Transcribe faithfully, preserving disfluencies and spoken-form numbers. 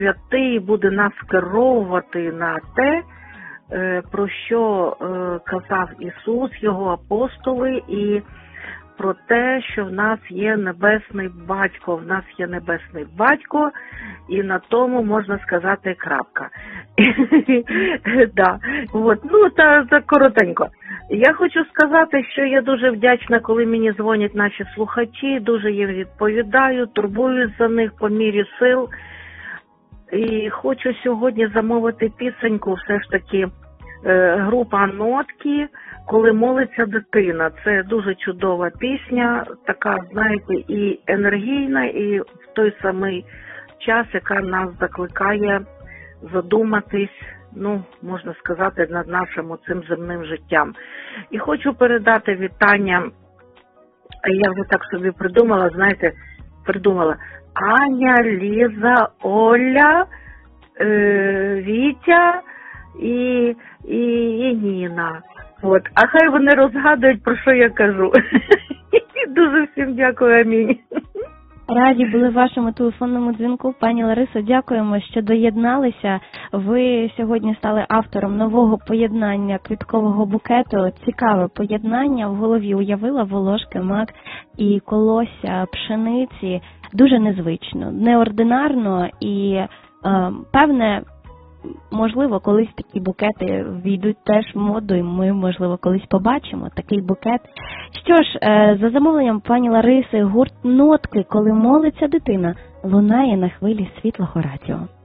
Святий буде нас керовувати на те, про що казав Ісус, Його апостоли, і про те, що в нас є Небесний Батько, в нас є Небесний Батько, і на тому можна сказати крапка. Да. От. Ну, та, та коротенько. Я хочу сказати, що я дуже вдячна, коли мені дзвонять наші слухачі, дуже їм відповідаю, турбуюсь за них по мірі сил. І хочу сьогодні замовити пісеньку, все ж таки, група «Нотки», «Коли молиться дитина». Це дуже чудова пісня, така, знаєте, і енергійна, і в той самий час, яка нас закликає задуматись, ну, можна сказати, над нашим цим земним життям. І хочу передати вітання, я вже так собі придумала, знаєте, придумала, Аня, Ліза, Оля, е, Вітя і, і, і Ніна. От. А хай вони розгадують, про що я кажу. Дуже всім дякую, амінь. Раді були вашому телефонному дзвінку. Пані Ларисо, дякуємо, що доєдналися. Ви сьогодні стали автором нового поєднання квіткового букету. Цікаве поєднання. В голові уявила волошки, мак і колосся пшениці. Дуже незвично, неординарно і, е, певне, можливо, колись такі букети війдуть теж в моду, і ми, можливо, колись побачимо такий букет. Що ж, за замовленням пані Лариси, гурт «Нотки», «Коли молиться дитина», лунає на хвилі світлого радіо.